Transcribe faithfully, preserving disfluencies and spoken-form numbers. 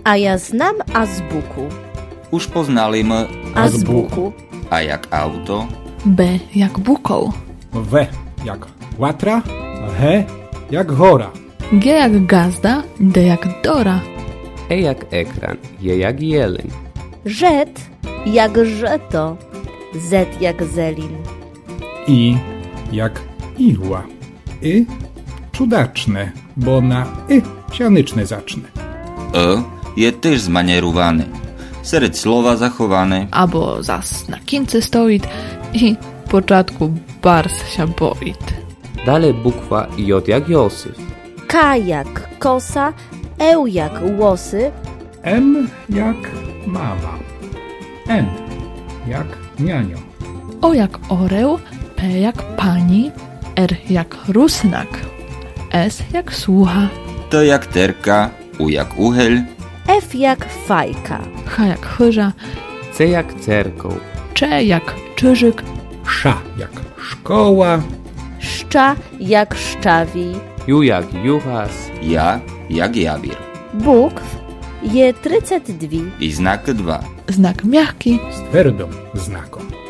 A ja znam azbuku. Už poznali m Azbuku. A jak auto? B jak bukoł. W jak łatra, H jak hora. G jak gazda, D jak dora. E jak ekran, J jak jeleń. Rzet jak żeto. Z jak zelin. I jak igła. Y cudaczne, bo na y sianyczne zacznę. E je też zmanierowany. Serед słowa zachowane. Albo zas na kince stoit i w początku bars się boit. Dalej bukwa J jak Józef. K jak kosa. E jak łosy. M jak mama. N jak nianio. O jak oreł, P jak pani, R jak rusnak, S jak słucha, T jak terka, U jak uchyl, F jak fajka. H jak chyża, C jak cerkoł. Cze jak czyżyk, Sza jak szkoła. Szcza jak szczawij. Ju jak juchas. ja jak jabir. Bukw je trzydzieści dwa. I znak dwa. znak miachki, Z twardą znaką.